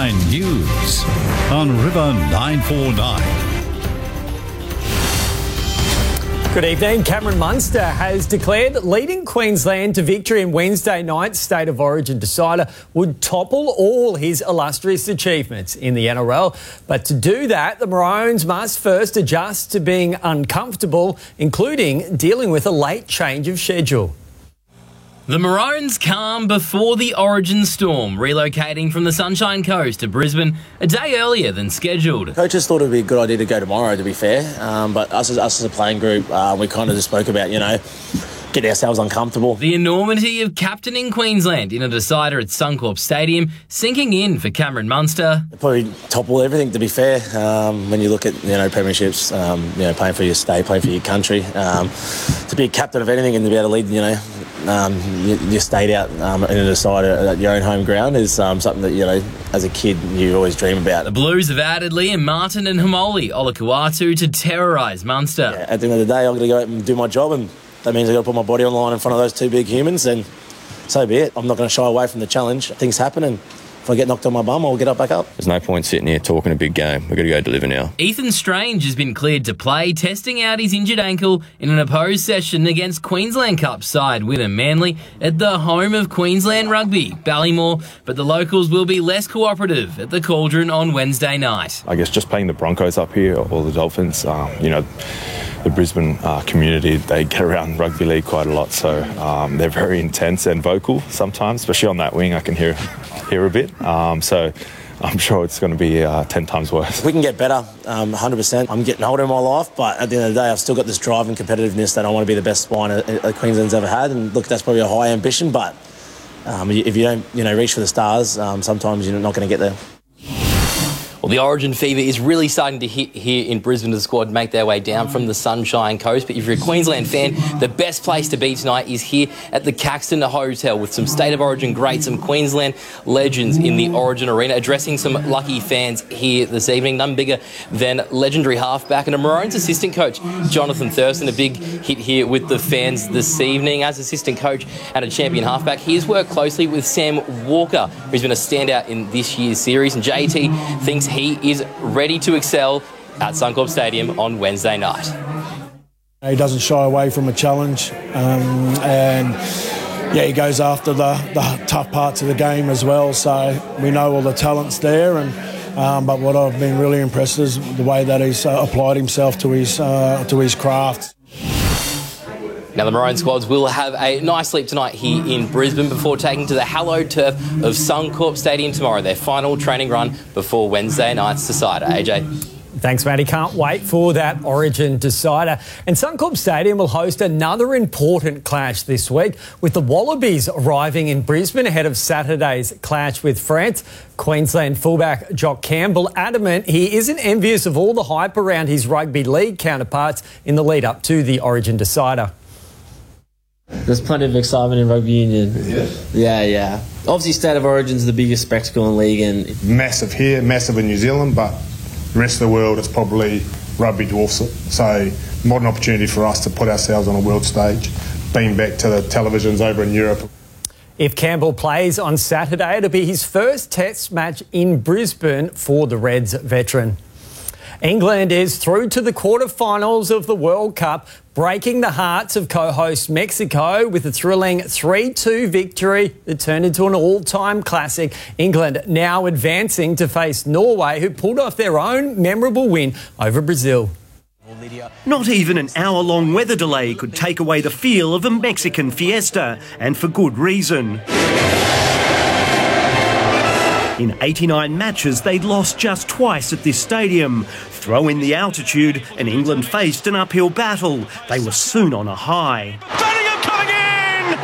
Nine News on River 949. Good evening. Cameron Munster has declared that leading Queensland to victory in Wednesday night's State of Origin decider would topple all his illustrious achievements in the NRL. But to do that, the Maroons must first adjust to being uncomfortable, including dealing with a late change of schedule. The Maroons calm before the Origin storm, relocating from the Sunshine Coast to Brisbane a day earlier than scheduled. Coaches thought it would be a good idea to go tomorrow, to be fair, but us as a playing group, we kind of just spoke about, getting ourselves uncomfortable. The enormity of captaining Queensland in a decider at Suncorp Stadium sinking in for Cameron Munster. Probably topple everything, to be fair, when you look at, premierships, playing for your state, playing for your country. To be a captain of anything and to be able to lead, your state out in a decider at your own home ground is something that, as a kid, you always dream about. The Blues have added Liam Martin and Hamoli Olakau'atu to terrorise Munster. Yeah, at the end of the day, I've got to go out and do my job, and that means I've got to put my body on the line in front of those two big humans, and so be it. I'm not going to shy away from the challenge. Things happen, and if I get knocked on my bum, I'll get up back up. There's no point sitting here talking a big game. We've got to go deliver now. Ethan Strange has been cleared to play, testing out his injured ankle in an opposed session against Queensland Cup side Wynnum Manly at the home of Queensland Rugby, Ballymore, but the locals will be less cooperative at the Cauldron on Wednesday night. I guess just playing the Broncos up here or the Dolphins, the Brisbane community, they get around rugby league quite a lot, so they're very intense and vocal sometimes, especially on that wing. I can hear a bit, so I'm sure it's going to be 10 times worse. We can get better, 100%. I'm getting older in my life, but at the end of the day, I've still got this drive and competitiveness that I want to be the best spine that Queensland's ever had. And look, that's probably a high ambition, but if you don't, reach for the stars, sometimes you're not going to get there. Well, the Origin fever is really starting to hit here in Brisbane as the squad make their way down from the Sunshine Coast. But if you're a Queensland fan, the best place to be tonight is here at the Caxton Hotel with some State of Origin greats, some Queensland legends in the Origin Arena, addressing some lucky fans here this evening. None bigger than legendary halfback and a Maroons assistant coach, Jonathan Thurston. A big hit here with the fans this evening. As assistant coach and a champion halfback, he has worked closely with Sam Walker, who's been a standout in this year's series. And JT thinks he is ready to excel at Suncorp Stadium on Wednesday night. He doesn't shy away from a challenge, and he goes after the tough parts of the game as well. So we know all the talent's there, and but what I've been really impressed is the way that he's applied himself to his craft. Now, the Maroon squads will have a nice sleep tonight here in Brisbane before taking to the hallowed turf of Suncorp Stadium tomorrow, their final training run before Wednesday night's decider. AJ. Thanks, Matty. Can't wait for that Origin decider. And Suncorp Stadium will host another important clash this week, with the Wallabies arriving in Brisbane ahead of Saturday's clash with France. Queensland fullback Jock Campbell adamant he isn't envious of all the hype around his rugby league counterparts in the lead up to the Origin decider. There's plenty of excitement in rugby union. Yeah. Obviously, State of Origin's the biggest spectacle in the league, and massive here, massive in New Zealand, but the rest of the world, it's probably rugby dwarfs it. So, modern opportunity for us to put ourselves on a world stage, being back to the televisions over in Europe. If Campbell plays on Saturday, it'll be his first Test match in Brisbane for the Reds veteran. England is through to the quarterfinals of the World Cup, breaking the hearts of co-host Mexico with a thrilling 3-2 victory that turned into an all-time classic. England now advancing to face Norway, who pulled off their own memorable win over Brazil. Not even an hour-long weather delay could take away the feel of a Mexican fiesta, and for good reason. In 89 matches, they'd lost just twice at this stadium. Throw in the altitude, and England faced an uphill battle. They were soon on a high.